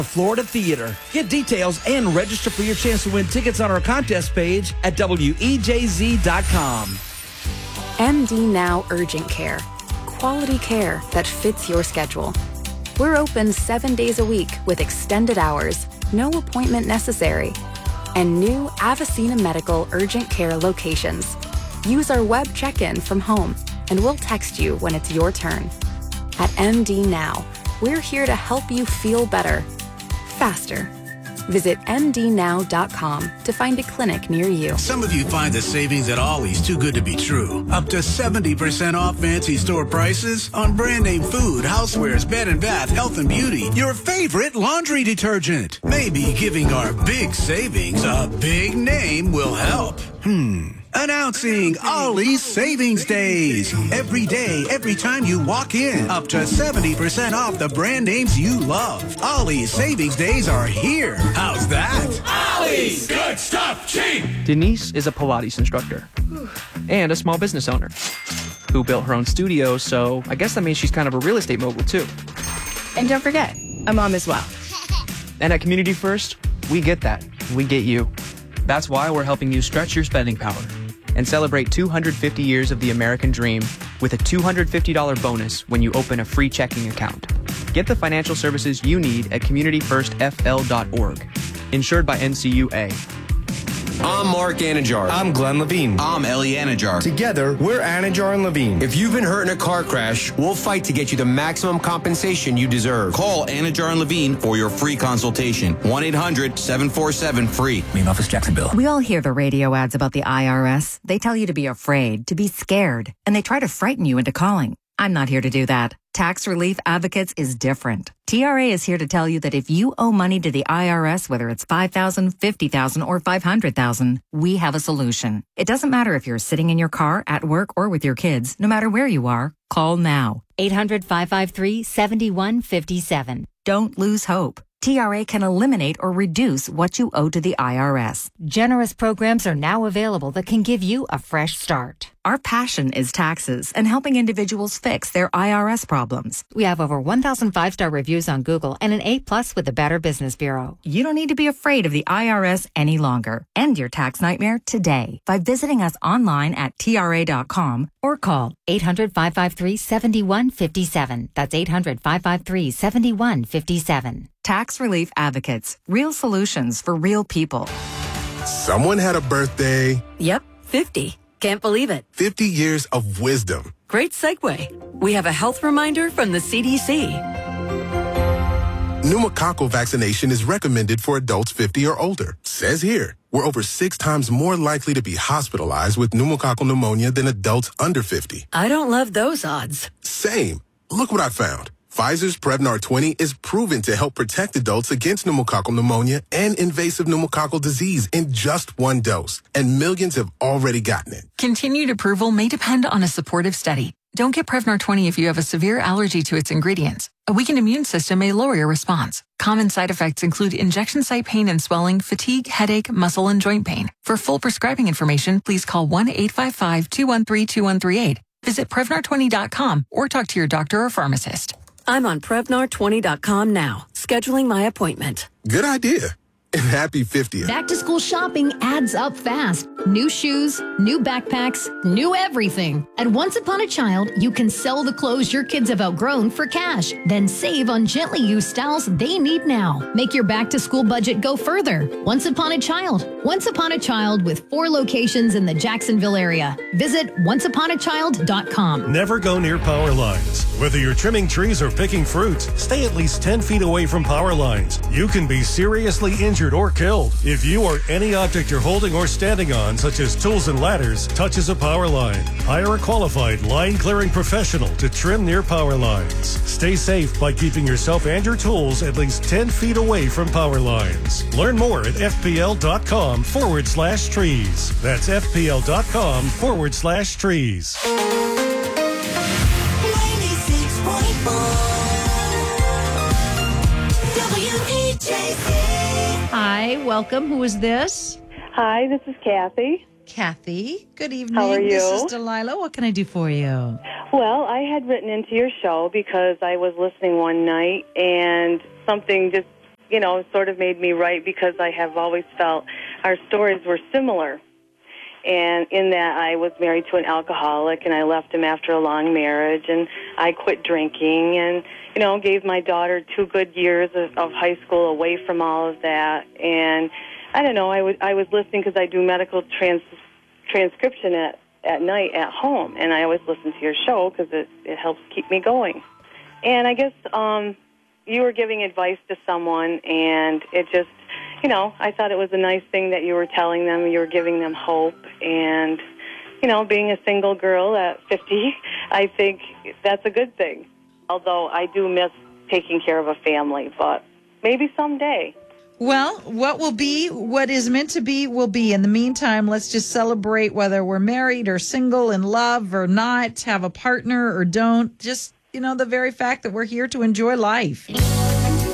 Florida Theater. Get details and register for your chance to win tickets on our contest page at WEJZ.com. MD Now Urgent Care. Quality care that fits your schedule. We're open 7 days a week with extended hours, no appointment necessary, and new Avicena Medical Urgent Care locations. Use our web check-in from home, and we'll text you when it's your turn. At MD Now, we're here to help you feel better, faster. Visit mdnow.com to find a clinic near you. Some of you find the savings at Ollie's too good to be true. Up to 70% off fancy store prices on brand name food, housewares, bed and bath, health and beauty, your favorite laundry detergent. Maybe giving our big savings a big name will help. Announcing Ollie's Savings Days. Every day, every time you walk in, up to 70% off the brand names you love. Ollie's Savings Days are here. How's that? Ollie's! Good stuff, cheap! Denise is a Pilates instructor and a small business owner who built her own studio, so I guess that means she's kind of a real estate mogul too. And don't forget, a mom as well. And at Community First, we get that. We get you. That's why we're helping you stretch your spending power and celebrate 250 years of the American dream with a $250 bonus when you open a free checking account. Get the financial services you need at communityfirstfl.org. Insured by NCUA. I'm Mark Anajar. I'm Glenn Levine. I'm Ellie Anajar. Together, we're Anajar and Levine. If you've been hurt in a car crash, we'll fight to get you the maximum compensation you deserve. Call Anajar and Levine for your free consultation. 1-800-747-FREE. Main office, Jacksonville. We all hear the radio ads about the IRS. They tell you to be afraid, to be scared, and they try to frighten you into calling. I'm not here to do that. Tax Relief Advocates is different. TRA is here to tell you that if you owe money to the IRS, whether it's $5,000, $50,000, or $500,000, we have a solution. It doesn't matter if you're sitting in your car, at work, or with your kids. No matter where you are, call now. 800-553-7157. Don't lose hope. TRA can eliminate or reduce what you owe to the IRS. Generous programs are now available that can give you a fresh start. Our passion is taxes and helping individuals fix their IRS problems. We have over 1,000 5-star reviews on Google and an A+ with the Better Business Bureau. You don't need to be afraid of the IRS any longer. End your tax nightmare today by visiting us online at TRA.com or call 800-553-7157. That's 800-553-7157. Tax Relief Advocates. Real solutions for real people. Someone had a birthday. Yep, 50. Can't believe it. 50 years of wisdom. Great segue. We have a health reminder from the CDC. Pneumococcal vaccination is recommended for adults 50 or older. Says here, we're over 6 times more likely to be hospitalized with pneumococcal pneumonia than adults under 50. I don't love those odds. Same. Look what I found. Pfizer's Prevnar 20 is proven to help protect adults against pneumococcal pneumonia and invasive pneumococcal disease in just 1 dose, and millions have already gotten it. Continued approval may depend on a supportive study. Don't get Prevnar 20 if you have a severe allergy to its ingredients. A weakened immune system may lower your response. Common side effects include injection site pain and swelling, fatigue, headache, muscle, and joint pain. For full prescribing information, please call 1-855-213-2138. Visit Prevnar20.com or talk to your doctor or pharmacist. I'm on Prevnar20.com now, scheduling my appointment. Good idea. And happy 50th. Back to school shopping adds up fast. New shoes, new backpacks, new everything. At Once Upon a Child, you can sell the clothes your kids have outgrown for cash, then save on gently used styles they need now. Make your back to school budget go further. Once Upon a Child. Once Upon a Child with 4 locations in the Jacksonville area. Visit onceuponachild.com. Never go near power lines. Whether you're trimming trees or picking fruit, stay at least 10 feet away from power lines. You can be seriously injured or killed. If you or any object you're holding or standing on, such as tools and ladders, touches a power line, hire a qualified line clearing professional to trim near power lines. Stay safe by keeping yourself and your tools at least 10 feet away from power lines. Learn more at fpl.com/trees. That's fpl.com/trees. 96.4 Hi, welcome. Who is this? Hi, this is Kathy. Kathy, good evening. How are you? This is Delilah. What can I do for you? Well, I had written into your show because I was listening one night and something just sort of made me write because I have always felt our stories were similar. And in that I was married to an alcoholic, and I left him after a long marriage, and I quit drinking and, gave my daughter 2 good years of high school away from all of that. And I don't know, I was listening because I do medical transcription at night at home, and I always listen to your show because it helps keep me going. And I guess you were giving advice to someone, and it just, I thought it was a nice thing that you were telling them, you were giving them hope. And, being a single girl at 50, I think that's a good thing. Although I do miss taking care of a family, but maybe someday. Well, what is meant to be will be. In the meantime, let's just celebrate whether we're married or single, in love or not, have a partner or don't. Just, the very fact that we're here to enjoy life.